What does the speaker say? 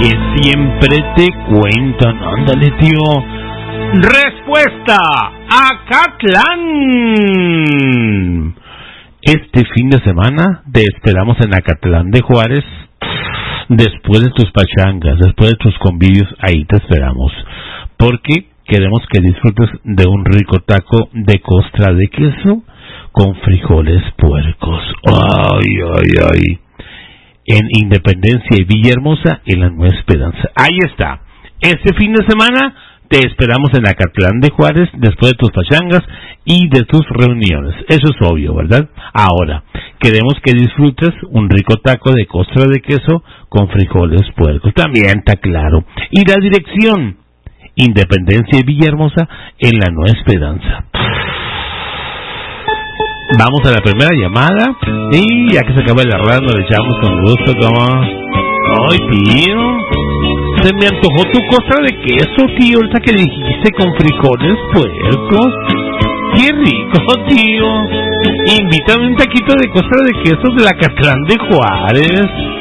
que siempre te cuentan. Ándale, tío. Respuesta: Acatlán. Este fin de semana te esperamos en Acatlán de Juárez. Después de tus pachangas, después de tus convivios, ahí te esperamos. Porque queremos que disfrutes de un rico taco de costra de queso con frijoles puercos. Ay, ay, ay. En Independencia y Villahermosa, en la Nueva Esperanza. Ahí está. Este fin de semana te esperamos en Acatlán de Juárez, después de tus pachangas y de tus reuniones. Eso es obvio, ¿verdad? Ahora, queremos que disfrutes un rico taco de costra de queso con frijoles puercos. También está claro. Y la dirección: Independencia y Villahermosa, en la Nueva Esperanza. Vamos a la primera llamada. Y ya que se acaba el arreglo, le echamos con gusto como... ¡Ay, tío! Se me antojó tu costra de queso, tío, ahorita que dijiste con frijoles puercos. ¡Qué rico, tío! Invítame un taquito de costra de queso de la Acatlán de Juárez.